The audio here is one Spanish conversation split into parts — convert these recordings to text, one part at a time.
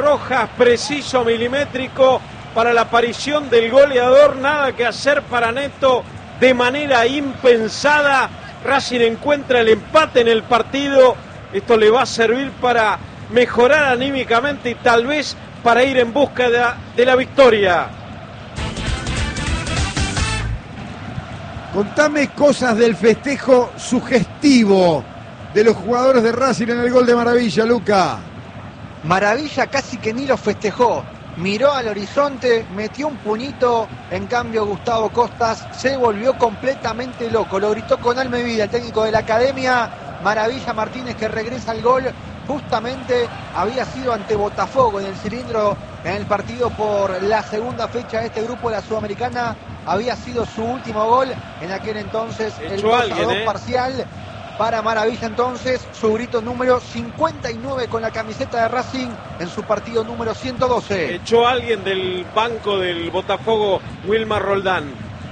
Rojas, preciso, milimétrico para la aparición del goleador. Nada que hacer para Neto, de manera impensada. Racing encuentra el empate en el partido. Esto le va a servir para mejorar anímicamente y tal vez para ir en busca de la victoria. Contame cosas del festejo sugestivo de los jugadores de Racing en el gol de Maravilla, Luca. Maravilla casi que ni lo festejó. Miró al horizonte, metió un puñito, en cambio Gustavo Costas se volvió completamente loco. Lo gritó con alma y vida el técnico de la academia. Maravilla Martínez, que regresa al gol. Justamente había sido ante Botafogo en el cilindro en el partido por la segunda fecha de este grupo de la Sudamericana. Había sido su último gol en aquel entonces, el 2-2 parcial para Maravilla. Entonces su grito número 59 con la camiseta de Racing en su partido número 112. Echó a alguien del banco del Botafogo, Wilmar Roldán.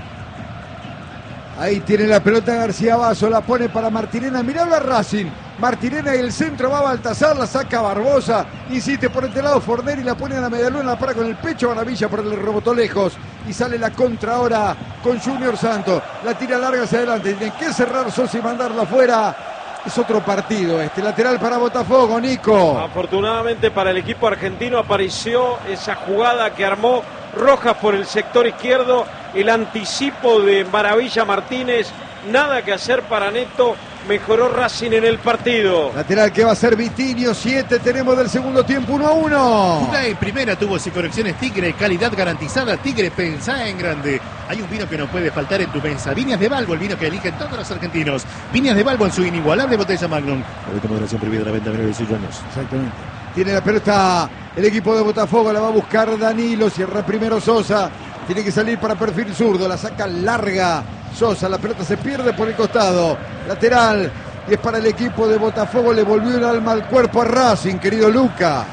Ahí tiene la pelota García Basso, la pone para Martirena. Mirá a Racing. Martirena y el centro va a Baltazar, la saca Barbosa, insiste por este lado Forneri, la pone a la medialuna, la para con el pecho, Maravilla por el rebotó lejos y sale la contra ahora con Junior Santos, la tira larga hacia adelante, tienen que cerrar Sosa y mandarla afuera. Es otro partido este, lateral para Botafogo, Nico. Afortunadamente para el equipo argentino apareció esa jugada que armó Rojas por el sector izquierdo, el anticipo de Maravilla Martínez, nada que hacer para Neto. Mejoró Racing en el partido. Lateral que va a ser Vitinho, 7 tenemos del segundo tiempo, 1-1. Jugá en primera, tuvo y conexiones Tigre, calidad garantizada. Tigre, pensá en grande. Hay un vino que no puede faltar en tu mesa. Viñas de Balbo, el vino que eligen todos los argentinos. Viñas de Balbo en su inigualable botella Magnum. Ahorita moderación prohibida la venta menores de 18 años. Exactamente. Tiene la pelota el equipo de Botafogo, la va a buscar Danilo, cierra primero Sosa. Tiene que salir para perfil zurdo, la saca larga Sosa, la pelota se pierde por el costado, lateral, y es para el equipo de Botafogo, le volvió el alma al cuerpo a Racing, querido Luca.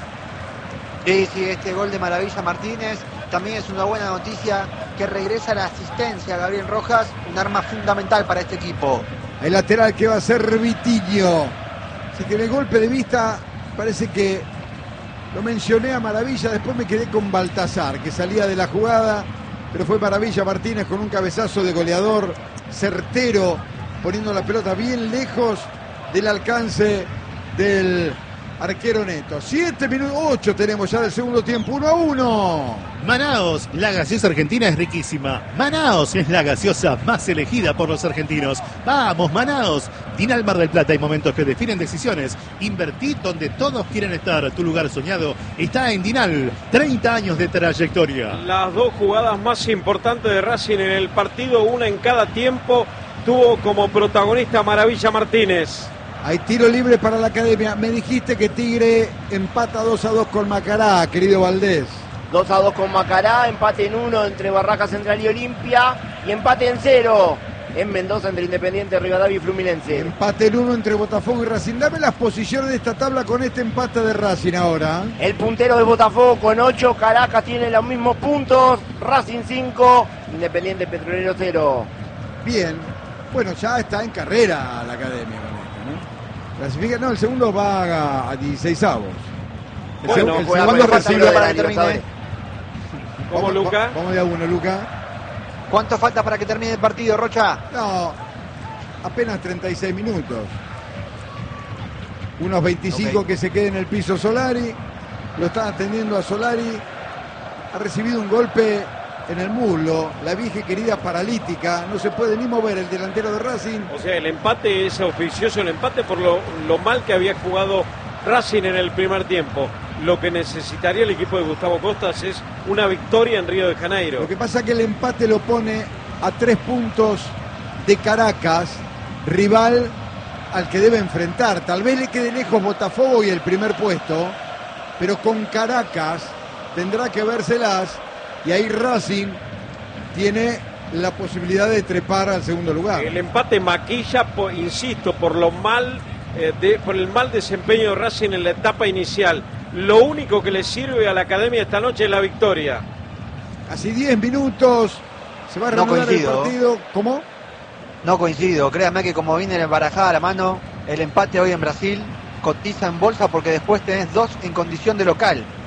Sí, este gol de Maravilla Martínez también es una buena noticia, que regresa la asistencia a Gabriel Rojas, un arma fundamental para este equipo. El lateral que va a ser Vitinho. Así que en el golpe de vista parece que lo mencioné a Maravilla, después me quedé con Baltazar, que salía de la jugada, pero fue Maravilla Martínez con un cabezazo de goleador certero, poniendo la pelota bien lejos del alcance del arquero Neto. 7 minutos, 8 tenemos ya del segundo tiempo, 1-1. Manaos, la gaseosa argentina es riquísima. Manaos es la gaseosa más elegida por los argentinos. Vamos, Manaos. Dinal Mar del Plata, hay momentos que definen decisiones. Invertí donde todos quieren estar. Tu lugar soñado está en Dinal. 30 años de trayectoria. Las dos jugadas más importantes de Racing en el partido, una en cada tiempo, tuvo como protagonista Maravilla Martínez. Hay tiro libre para la academia. Me dijiste que Tigre empata 2-2 con Macará, querido Valdés. 2-2 con Macará, empate en 1 entre Barraca Central y Olimpia y empate en 0 en Mendoza entre Independiente, Rivadavia y Fluminense. Empate en 1 entre Botafogo y Racing. Dame las posiciones de esta tabla con este empate de Racing ahora. El puntero de Botafogo con 8, Caracas tiene los mismos puntos, Racing 5, Independiente Petrolero 0. Bien, bueno, ya está en carrera la academia con esto, ¿no? Clasifica, no, el segundo va a 16avos. Bueno, ¿cuándo recibe para que termine? ¿Cómo, Luca? Vamos de a uno, Luca. ¿Cuánto falta para que termine el partido, Rocha? No, apenas 36 minutos. Unos 25 que se quede en el piso Solari. Lo están atendiendo a Solari. Ha recibido un golpe en el muslo. La vieja y querida paralítica. No se puede ni mover el delantero de Racing. O sea, el empate es oficioso, el empate por lo mal que había jugado Racing en el primer tiempo. Lo que necesitaría el equipo de Gustavo Costas es una victoria en Río de Janeiro. Lo que pasa es que el empate lo pone a 3 puntos de Caracas, rival al que debe enfrentar. Tal vez le quede lejos Botafogo y el primer puesto, pero con Caracas tendrá que vérselas y ahí Racing tiene la posibilidad de trepar al segundo lugar. El empate maquilla, insisto, por el mal desempeño de Racing en la etapa inicial. Lo único que le sirve a la academia esta noche es la victoria. Casi 10 minutos, se va a reanudar el partido. ¿Cómo? No coincido, créanme que como viene embarajada a la mano, el empate hoy en Brasil cotiza en bolsa porque después tenés 2 en condición de local.